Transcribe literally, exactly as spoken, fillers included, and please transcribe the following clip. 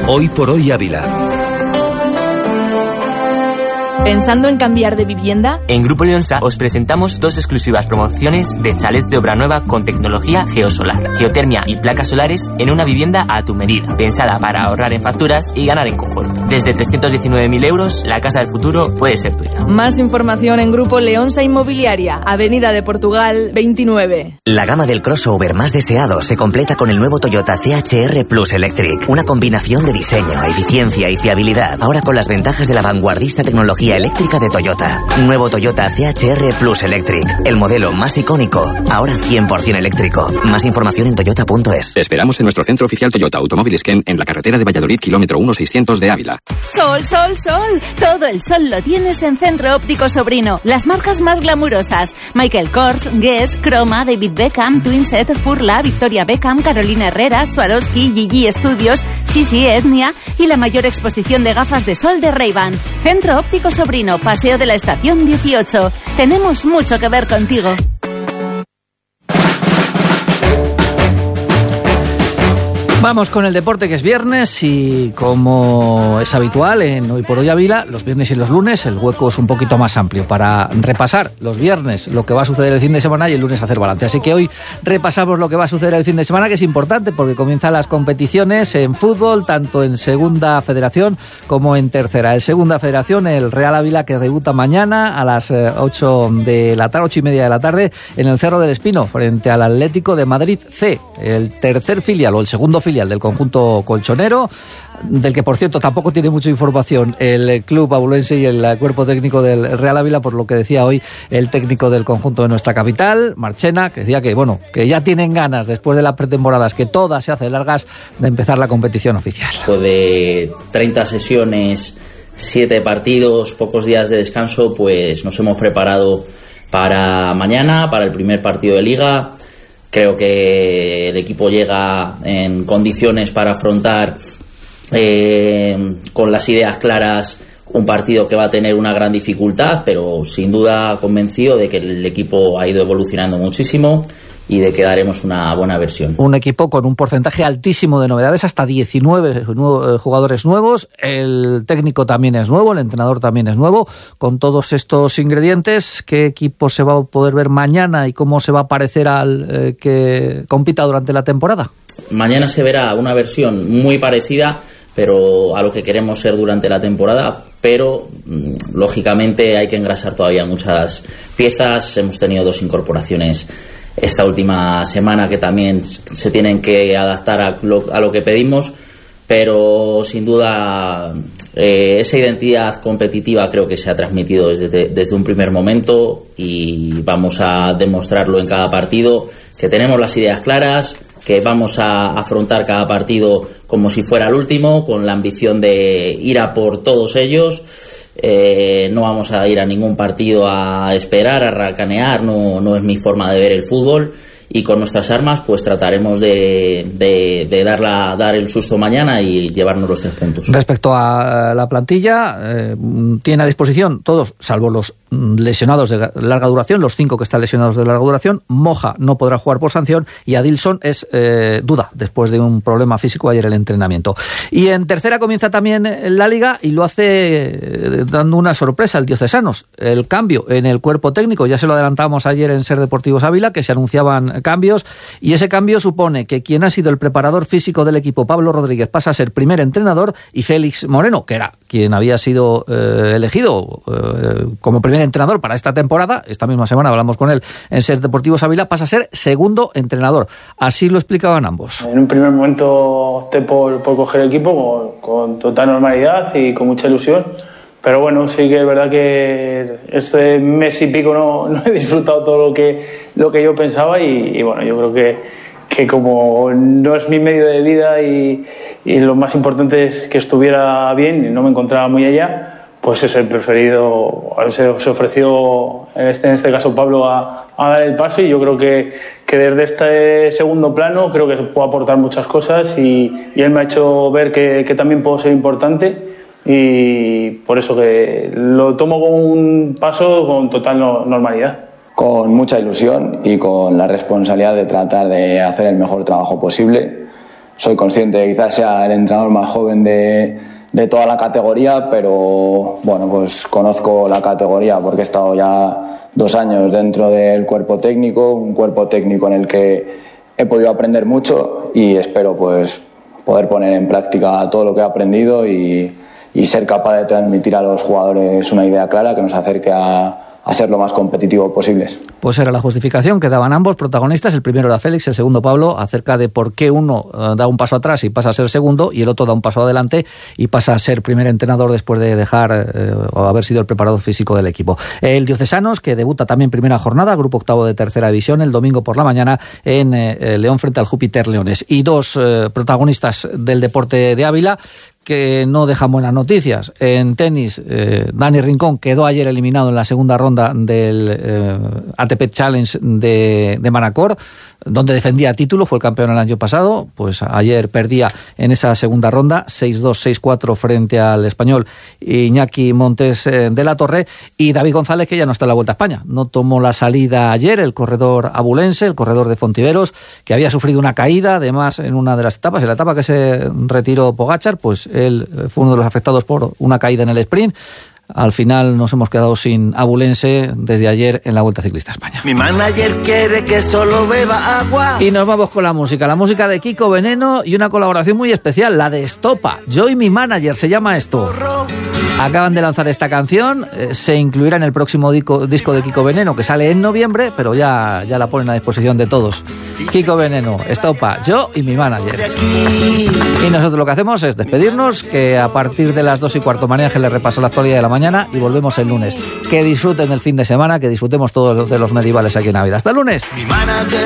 Hoy por hoy Ávila. ¿Pensando en cambiar de vivienda? En Grupo Leonsa os presentamos dos exclusivas promociones de chalet de obra nueva con tecnología geosolar, geotermia y placas solares en una vivienda a tu medida, pensada para ahorrar en facturas y ganar en confort. Desde trescientos diecinueve mil euros, la casa del futuro puede ser tuya. Más información en Grupo Leonsa Inmobiliaria, Avenida de Portugal veintinueve. La gama del crossover más deseado se completa con el nuevo Toyota C H R Plus Electric, una combinación de diseño, eficiencia y fiabilidad, ahora con las ventajas de la vanguardista tecnología eléctrica de Toyota. Nuevo Toyota C H R Plus Electric, el modelo más icónico, ahora cien por ciento eléctrico. Más información en toyota punto es. Te esperamos en nuestro centro oficial Toyota Automóviles Ken en la carretera de Valladolid, kilómetro uno seiscientos de Ávila. Sol, sol, sol. Todo el sol lo tienes en Centro Óptico Sobrino. Las marcas más glamurosas: Michael Kors, Guess, Chroma, David Beckham, Twinset, Furla, Victoria Beckham, Carolina Herrera, Swarovski, Gigi Studios, Sisi, Etnia y la mayor exposición de gafas de sol de Ray-Ban. Centro Óptico Sobrino, Paseo de la Estación dieciocho. Tenemos mucho que ver contigo. Vamos con el deporte, que es viernes, y como es habitual en Hoy por Hoy Ávila, los viernes y los lunes el hueco es un poquito más amplio para repasar los viernes lo que va a suceder el fin de semana y el lunes hacer balance. Así que hoy repasamos lo que va a suceder el fin de semana, que es importante porque comienzan las competiciones en fútbol, tanto en Segunda Federación como en Tercera. En Segunda Federación, el Real Ávila, que debuta mañana a las ocho de la tarde, ocho y media de la tarde, en el Cerro del Espino, frente al Atlético de Madrid C, el tercer filial o el segundo filial del conjunto colchonero, del que por cierto tampoco tiene mucha información el club abulense y el cuerpo técnico del Real Ávila, por lo que decía hoy el técnico del conjunto de nuestra capital, Marchena, que decía que bueno, que ya tienen ganas, después de las pretemporadas, que todas se hacen largas, de empezar la competición oficial. Después de treinta sesiones, siete partidos, pocos días de descanso, pues nos hemos preparado para mañana, para el primer partido de Liga. Creo que el equipo llega en condiciones para afrontar eh, con las ideas claras un partido que va a tener una gran dificultad, pero sin duda convencido de que el equipo ha ido evolucionando muchísimo y de que daremos una buena versión. Un equipo con un porcentaje altísimo de novedades, hasta diecinueve jugadores nuevos, el técnico también es nuevo, el entrenador también es nuevo. Con todos estos ingredientes, ¿qué equipo se va a poder ver mañana y cómo se va a parecer al eh, que compita durante la temporada? Mañana se verá una versión muy parecida, pero a lo que queremos ser durante la temporada, pero lógicamente hay que engrasar todavía muchas piezas. Hemos tenido dos incorporaciones esta última semana que también se tienen que adaptar a lo, a lo que pedimos, pero sin duda eh, esa identidad competitiva creo que se ha transmitido desde, desde un primer momento, y vamos a demostrarlo en cada partido, que tenemos las ideas claras, que vamos a afrontar cada partido como si fuera el último, con la ambición de ir a por todos ellos. Eh, no vamos a ir a ningún partido a esperar, a racanear, no, no es mi forma de ver el fútbol, y con nuestras armas pues trataremos de, de, de dar, la, dar el susto mañana y llevarnos los tres puntos. Respecto a la plantilla, eh, tiene a disposición todos, salvo los lesionados de larga duración, los cinco que están lesionados de larga duración. Moja no podrá jugar por sanción y Adilson es eh, duda después de un problema físico ayer en el entrenamiento. Y en Tercera comienza también la Liga y lo hace eh, dando una sorpresa el Diocesanos, el cambio en el cuerpo técnico. Ya se lo adelantamos ayer en Ser Deportivos Ávila, que se anunciaban cambios, y ese cambio supone que quien ha sido el preparador físico del equipo, Pablo Rodríguez, pasa a ser primer entrenador, y Félix Moreno, que era quien había sido eh, elegido eh, como primer entrenador para esta temporada, esta misma semana hablamos con él en Ser Deportivos Ávila, pasa a ser segundo entrenador. Así lo explicaban ambos. En un primer momento opté por, por coger el equipo con, con total normalidad y con mucha ilusión, pero bueno, sí que es verdad que este mes y pico no, no he disfrutado todo lo que, lo que yo pensaba, y, y bueno, yo creo que, que como no es mi medio de vida y, y lo más importante es que estuviera bien y no me encontraba muy allá, pues es el preferido, se, se ofreció en este, en este caso Pablo a, a dar el paso, y yo creo que, que desde este segundo plano creo que puedo aportar muchas cosas, y, y él me ha hecho ver que, que también puedo ser importante, y por eso que lo tomo como un paso con total no, normalidad. Con mucha ilusión y con la responsabilidad de tratar de hacer el mejor trabajo posible. soy consciente de que quizás sea el entrenador más joven de, de toda la categoría, pero bueno, pues conozco la categoría porque he estado ya dos años dentro del cuerpo técnico, un cuerpo técnico en el que he podido aprender mucho y espero pues poder poner en práctica todo lo que he aprendido y, y ser capaz de transmitir a los jugadores una idea clara que nos acerque a a ser lo más competitivo posibles. Pues era la justificación que daban ambos protagonistas. El primero era Félix, el segundo Pablo, acerca de por qué uno uh, da un paso atrás y pasa a ser segundo y el otro da un paso adelante y pasa a ser primer entrenador después de dejar uh, o haber sido el preparador físico del equipo. El Diocesanos, que debuta también primera jornada, grupo octavo de tercera división, el domingo por la mañana en uh, León frente al Júpiter Leones. Y dos uh, protagonistas del deporte de Ávila que no dejan buenas noticias. En tenis, eh, Dani Rincón quedó ayer eliminado en la segunda ronda del eh, A T P Challenge de, de Manacor, donde defendía título, fue el campeón el año pasado, pues ayer perdía en esa segunda ronda, seis dos, seis cuatro frente al español Iñaki Montes eh, de la Torre, y David González, que ya no está en la Vuelta a España. No tomó la salida ayer el corredor abulense, el corredor de Fontiveros, que había sufrido una caída, además, en una de las etapas, en la etapa que se retiró Pogačar, pues él fue uno de los afectados por una caída en el sprint. Al final nos hemos quedado sin abulense desde ayer en la Vuelta Ciclista a España. Mi manager quiere que solo beba agua. Y nos vamos con la música, la música de Kiko Veneno y una colaboración muy especial, la de Estopa. Yo y mi manager se llama esto. Acaban de lanzar esta canción, eh, se incluirá en el próximo disco, disco de Kiko Veneno, que sale en noviembre, pero ya, ya la ponen a disposición de todos. Kiko Veneno, Estopa, yo y mi manager. Y nosotros lo que hacemos es despedirnos, que a partir de las dos y cuarto María Ángel le repasa la actualidad de la mañana y volvemos el lunes. Que disfruten del fin de semana, que disfrutemos todos de los medievales aquí en Navidad. Hasta el lunes. Mi manager